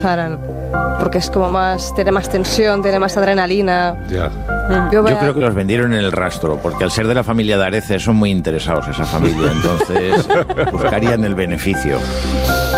porque es como más, tiene más tensión, tiene más adrenalina. Ya. Yo creo que los vendieron en el rastro, porque al ser de la familia de Areces son muy interesados esa familia, entonces buscarían el beneficio.